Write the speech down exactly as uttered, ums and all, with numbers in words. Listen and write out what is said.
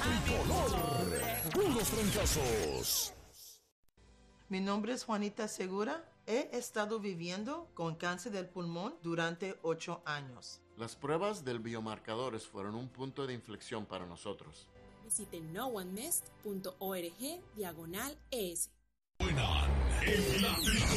Tricolor. Puros trancazos. Mi nombre es Juanita Segura. He estado viviendo con cáncer del pulmón durante ocho años. Las pruebas del biomarcadores fueron un punto de inflexión para nosotros. Visite no one mist punto org diagonal es. En la